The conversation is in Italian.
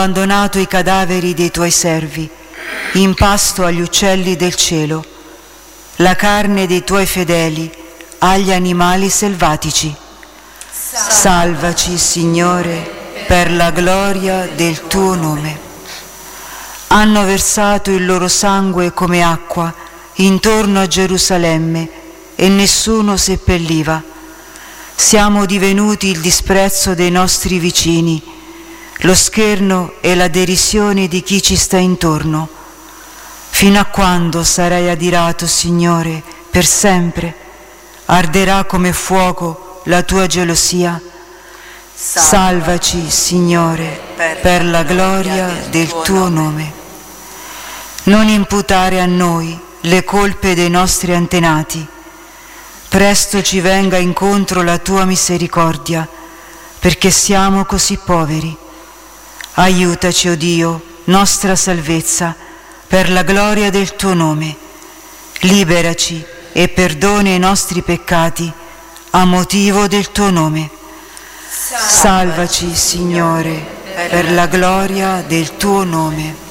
abbandonato i cadaveri dei tuoi servi, in pasto agli uccelli del cielo, la carne dei tuoi fedeli agli animali selvatici. Salvaci, Signore, per la gloria del tuo nome. Hanno versato il loro sangue come acqua intorno a Gerusalemme e nessuno seppelliva. Siamo divenuti il disprezzo dei nostri vicini, lo scherno e la derisione di chi ci sta intorno. Fino a quando sarai adirato, Signore, per sempre? Arderà come fuoco la tua gelosia? Salvaci, Signore, per la gloria del tuo nome. Non imputare a noi le colpe dei nostri antenati. Presto ci venga incontro la tua misericordia, perché siamo così poveri. Aiutaci, o Dio, nostra salvezza, per la gloria del tuo nome. Liberaci e perdona i nostri peccati a motivo del tuo nome. Salvaci, Signore, per la gloria del tuo nome.